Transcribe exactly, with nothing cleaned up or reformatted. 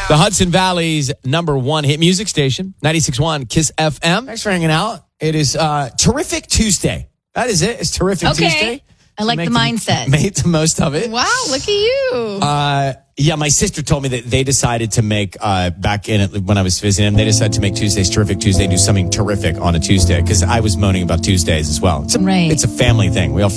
The Hudson Valley's number one hit music station, ninety-six point one KISS F M. Thanks for hanging out. It is uh, Terrific Tuesday. That is it. It's Terrific Okay. Tuesday. I like Make the mindset. Make the most of it. Wow, look at you. Uh, yeah, my sister told me that they decided to make, uh, back in it when I was visiting them, they decided to make Tuesdays Terrific Tuesday, do something terrific on a Tuesday, because I was moaning about Tuesdays as well. It's a, Right. It's a family thing. We all